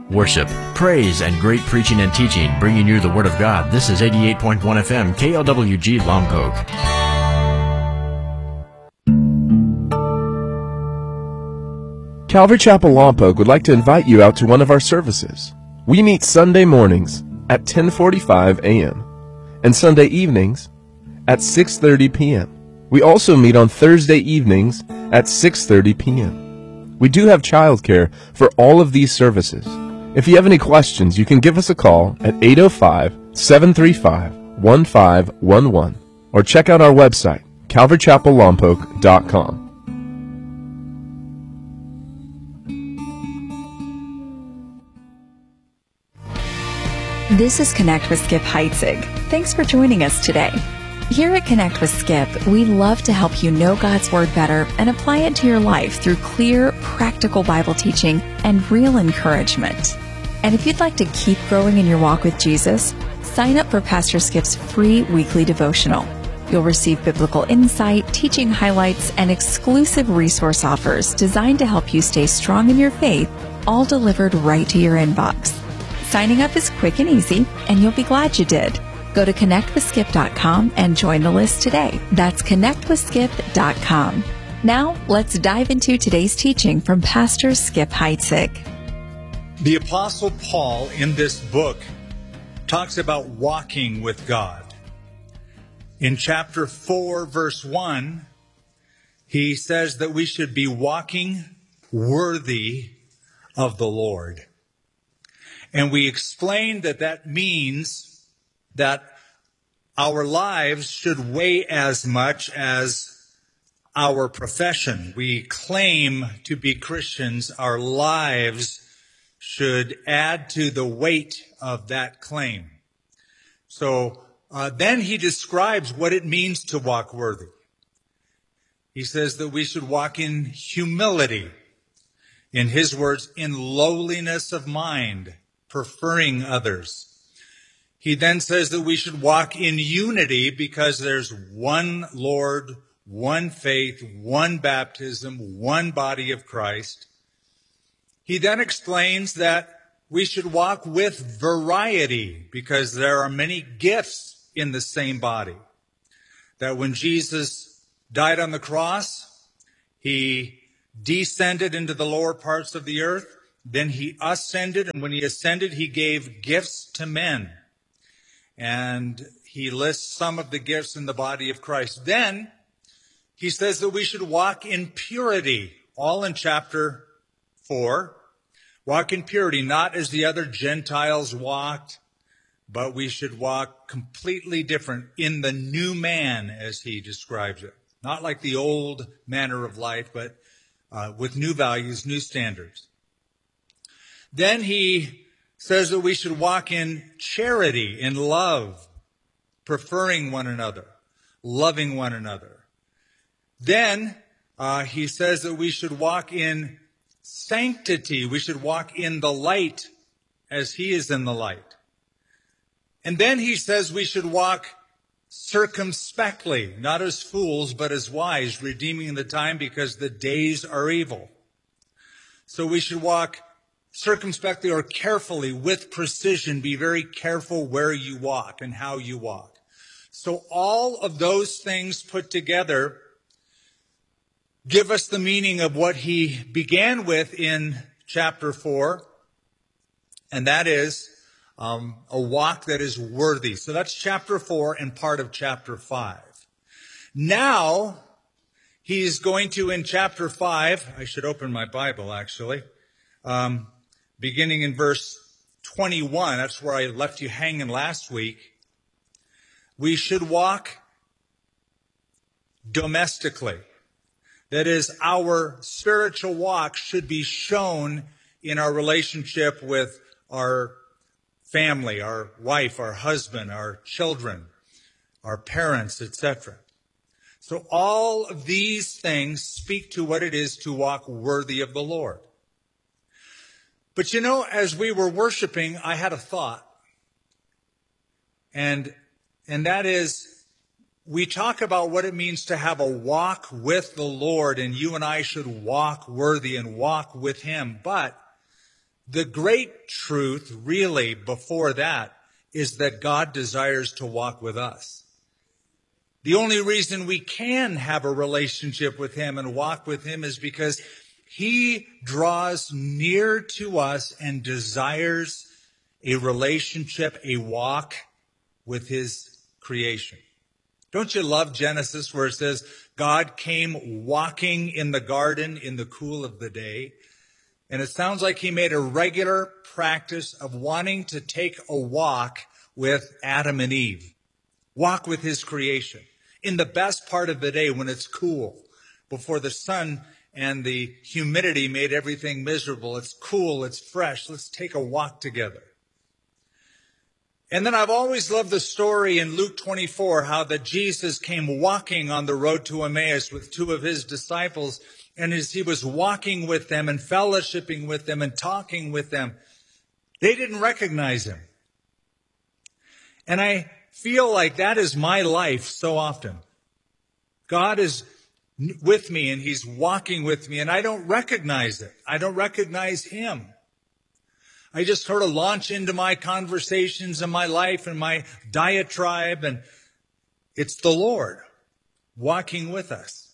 Worship, praise, and great preaching and teaching, bringing you the Word of God. This is 88.1 FM, KLWG Lompoc. Calvary Chapel Lompoc would like to invite you out to one of our services. We meet Sunday mornings at 10:45 a.m. and Sunday evenings at 6:30 p.m. We also meet on Thursday evenings at 6:30 p.m. We do have childcare for all of these services. If you have any questions, you can give us a call at 805-735-1511 or check out our website, calvarychapellompoc.com. This is Connect with Skip Heitzig. Thanks for joining us today. Here at Connect with Skip, we love to help you know God's Word better and apply it to your life through clear, practical Bible teaching and real encouragement. And if you'd like to keep growing in your walk with Jesus, sign up for Pastor Skip's free weekly devotional. You'll receive biblical insight, teaching highlights, and exclusive resource offers designed to help you stay strong in your faith, all delivered right to your inbox. Signing up is quick and easy, and you'll be glad you did. Go to connectwithskip.com and join the list today. That's connectwithskip.com. Now, let's dive into today's teaching from Pastor Skip Heitzig. The Apostle Paul in this book talks about walking with God. In chapter 4, verse 1, he says that we should be walking worthy of the Lord. And we explained that that means that our lives should weigh as much as our profession. We claim to be Christians. Our lives should add to the weight of that claim. So then he describes what it means to walk worthy. He says that we should walk in humility. In his words, in lowliness of mind, preferring others. He then says that we should walk in unity because there's one Lord, one faith, one baptism, one body of Christ. He then explains that we should walk with variety because there are many gifts in the same body. That when Jesus died on the cross, he descended into the lower parts of the earth. Then he ascended, and when he ascended, he gave gifts to men. And he lists some of the gifts in the body of Christ. Then he says that we should walk in purity, all in chapter 4. Walk in purity, not as the other Gentiles walked, but we should walk completely different in the new man, as he describes it. Not like the old manner of life, but with new values, new standards. Then he says that we should walk in charity, in love, preferring one another, loving one another. Then he says that we should walk in sanctity. We should walk in the light as he is in the light. And then he says we should walk circumspectly, not as fools, but as wise, redeeming the time because the days are evil. So we should walk circumspectly or carefully with precision. Be very careful where you walk and how you walk. So all of those things put together give us the meaning of what he began with in chapter 4, and that is a walk that is worthy. So that's chapter 4 and part of chapter 5. Now, he's going to, in chapter 5, I should open my Bible actually, beginning in verse 21, that's where I left you hanging last week. We should walk domestically. That is, our spiritual walk should be shown in our relationship with our family, our wife, our husband, our children, our parents, etc. So all of these things speak to what it is to walk worthy of the Lord. But you know, as we were worshiping, I had a thought. And that is, we talk about what it means to have a walk with the Lord, and you and I should walk worthy and walk with him. But The great truth really before that is that God desires to walk with us. The only reason we can have a relationship with him and walk with him is because he draws near to us and desires a relationship, a walk with his creation. Don't you love Genesis where it says God came walking in the garden in the cool of the day? And it sounds like he made a regular practice of wanting to take a walk with Adam and Eve. Walk with his creation. In the best part of the day when it's cool, before the sun and the humidity made everything miserable. It's cool, it's fresh. Let's take a walk together. And then I've always loved the story in Luke 24, how that Jesus came walking on the road to Emmaus with two of his disciples. And as he was walking with them and fellowshipping with them and talking with them, they didn't recognize him. And I feel like that is my life so often. God is with me and he's walking with me and I don't recognize it. I don't recognize him. I just sort of launch into my conversations and my life and my diatribe, and it's the Lord walking with us.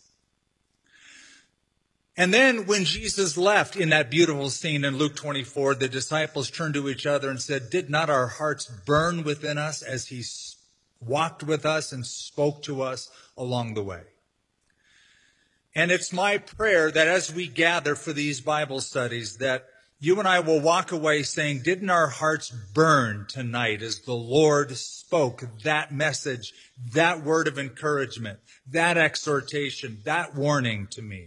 And then when Jesus left in that beautiful scene in Luke 24, the disciples turned to each other and said, "Did not our hearts burn within us as he walked with us and spoke to us along the way?" And it's my prayer that as we gather for these Bible studies, that you and I will walk away saying, didn't our hearts burn tonight as the Lord spoke that message, that word of encouragement, that exhortation, that warning to me?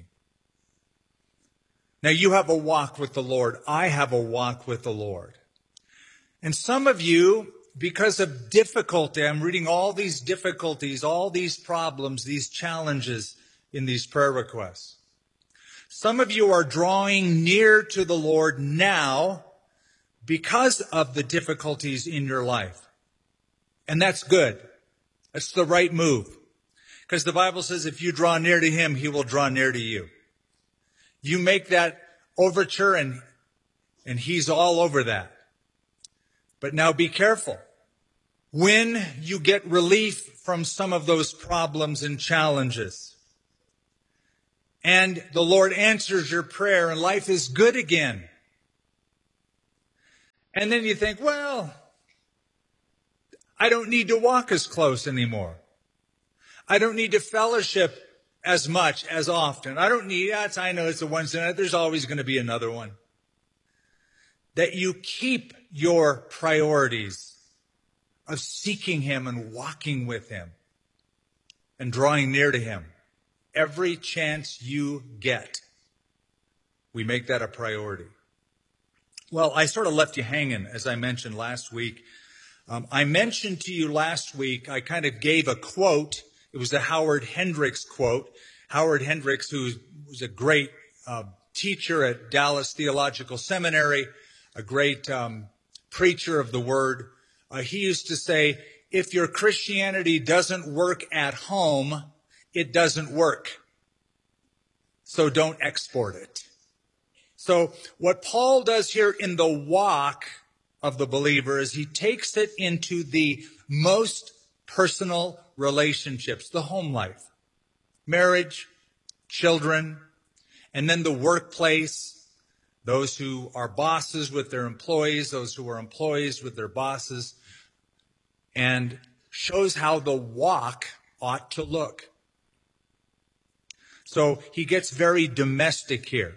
Now you have a walk with the Lord. I have a walk with the Lord. And some of you, because of difficulty, I'm reading all these difficulties, all these problems, these challenges in these prayer requests. Some of you are drawing near to the Lord now because of the difficulties in your life. And that's good. That's the right move. Because the Bible says if you draw near to him, he will draw near to you. You make that overture and he's all over that. But now be careful. When you get relief from some of those problems and challenges, and the Lord answers your prayer and life is good again, and then you think, well, I don't need to walk as close anymore. I don't need to fellowship as much, as often. I don't need, I know it's a once in a, there's always going to be another one. That you keep your priorities of seeking him and walking with him and drawing near to him. Every chance you get, we make that a priority. Well, I sort of left you hanging, as I mentioned last week. I mentioned to you last week, I kind of gave a quote. It was a Howard Hendricks quote. Howard Hendricks, who was a great teacher at Dallas Theological Seminary, a great preacher of the word. He used to say, if your Christianity doesn't work at home, it doesn't work. So don't export it. So what Paul does here in the walk of the believer is he takes it into the most personal relationships, the home life, marriage, children, and then the workplace, those who are bosses with their employees, those who are employees with their bosses, and shows how the walk ought to look. So he gets very domestic here.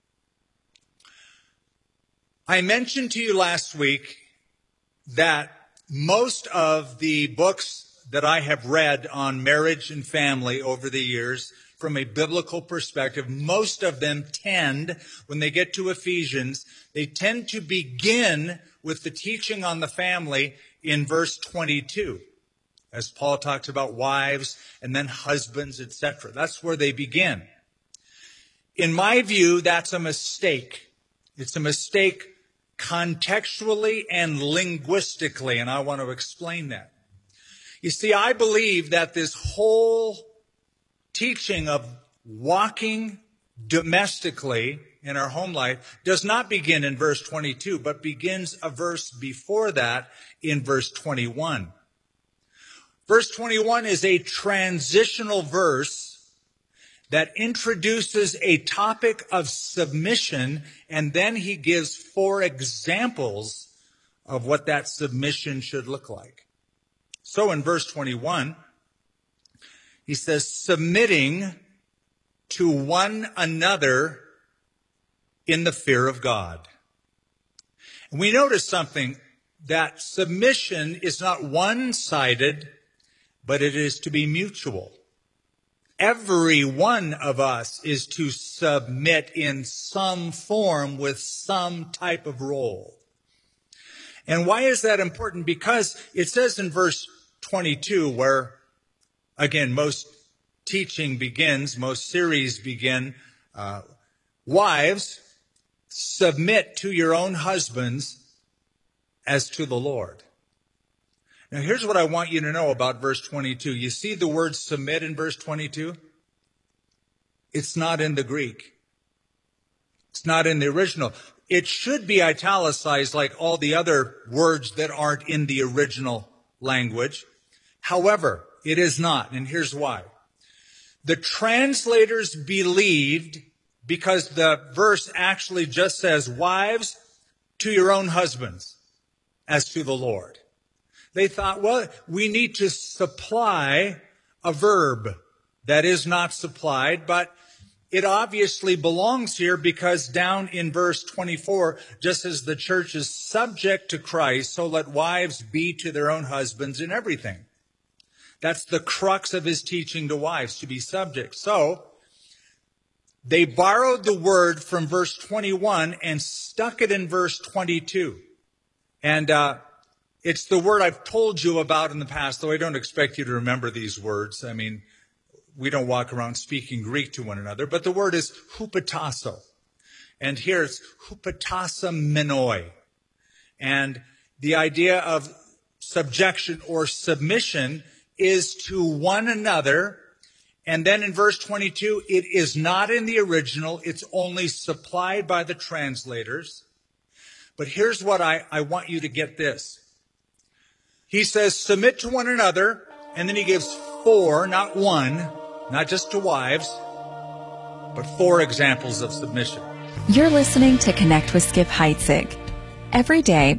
I mentioned to you last week that most of the books that I have read on marriage and family over the years, from a biblical perspective, most of them tend, when they get to Ephesians, they tend to begin with the teaching on the family in verse 22. As Paul talks about wives and then husbands, etc. That's where they begin. In my view, that's a mistake. It's a mistake contextually and linguistically, and I want to explain that. You see, I believe that this whole teaching of walking domestically in our home life does not begin in verse 22, but begins a verse before that in verse 21. Verse 21 is a transitional verse that introduces a topic of submission, and then he gives 4 examples of what that submission should look like. So in verse 21, he says, submitting to one another in the fear of God. And we notice something, that submission is not one-sided, but it is to be mutual. Every one of us is to submit in some form with some type of role. And why is that important? Because it says in verse 22, where, again, most teaching begins, most series begin, wives, submit to your own husbands as to the Lord. Now, here's what I want you to know about verse 22. You see the word submit in verse 22? It's not in the Greek. It's not in the original. It should be italicized like all the other words that aren't in the original language. However, it is not, and here's why. The translators believed, because the verse actually just says, wives, to your own husbands, as to the Lord. They thought, well, we need to supply a verb that is not supplied, but it obviously belongs here because down in verse 24, just as the church is subject to Christ, so let wives be to their own husbands in everything. That's the crux of his teaching to wives, to be subject. So they borrowed the word from verse 21 and stuck it in verse 22. And it's the word I've told you about in the past, though I don't expect you to remember these words. I mean, we don't walk around speaking Greek to one another, but the word is hupotasso. And here it's hupotassomenoi. And the idea of subjection or submission is to one another. And then in verse 22, it is not in the original. It's only supplied by the translators. But here's what I want you to get this. He says, submit to one another, and then he gives 4, not 1, not just to wives, but 4 examples of submission. You're listening to Connect with Skip Heitzig. Every day,